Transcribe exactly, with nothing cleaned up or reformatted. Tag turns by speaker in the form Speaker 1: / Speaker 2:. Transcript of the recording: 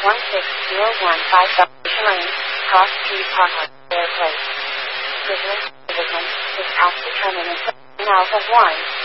Speaker 1: one six zero one five Salvation Lane, Cross Street, Parkwood, Bear Place. Business, Division, is past determinant, Alpha one.